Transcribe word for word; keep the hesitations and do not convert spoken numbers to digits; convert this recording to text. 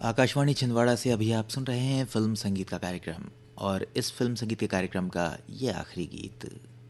आकाशवाणी छिंदवाड़ा से अभी आप सुन रहे हैं फिल्म संगीत का कार्यक्रम। और इस फिल्म संगीत के कार्यक्रम का ये आखिरी गीत